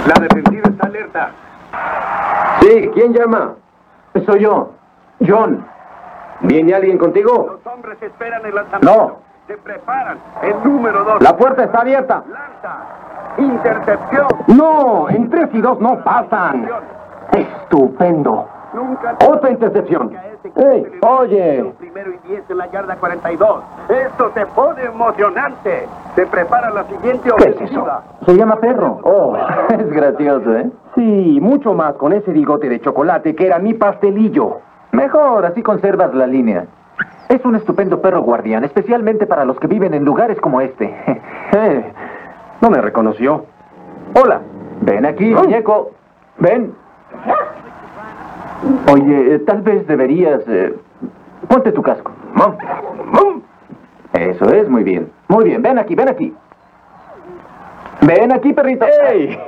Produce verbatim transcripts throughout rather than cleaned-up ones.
La defensiva está alerta. Sí, ¿quién llama? Soy yo, John. ¿Viene alguien contigo? Los hombres esperan el lanzamiento. No. Se preparan. El número dos. La puerta está abierta. Lanza. Intercepción. No, en tres y dos no pasan. Estupendo. Nunca. Otra intercepción. Hey, oye. Primero y diez en la yarda cuarenta y dos. Esto se pone emocionante. Se prepara la siguiente ¿Qué es eso? ofensiva. Se llama perro. Oh, es gracioso, ¿eh? Sí, mucho más con ese bigote de chocolate que era mi pastelillo. Mejor, así conservas la línea. Es un estupendo perro guardián, especialmente para los que viven en lugares como este. Eh, no me reconoció. Hola, ven aquí, ¿Oh? muñeco. Ven. Oye, eh, tal vez deberías... eh, ponte tu casco. Mom, mom. Eso es, muy bien. Muy bien, ven aquí, ven aquí. Ven aquí, perrito. ¡Ey!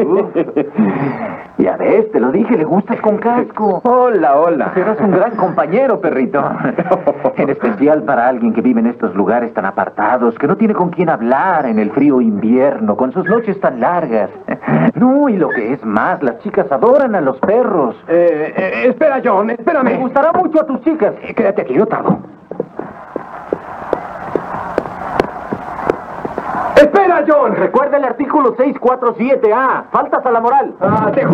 Ya ves, te lo dije, le gustas con casco. Hola, hola. Serás un gran compañero, perrito. En especial para alguien que vive en estos lugares tan apartados, que no tiene con quién hablar en el frío invierno, con sus noches tan largas. No, y lo que es más, las chicas adoran a los perros. Eh, eh, espera, John, espérame. Me gustará mucho a tus chicas. Eh, quédate aquí, yo tardo. ¡Espera, John! Recuerda el artículo seiscientos cuarenta y siete A. Faltas a la moral. Ah, te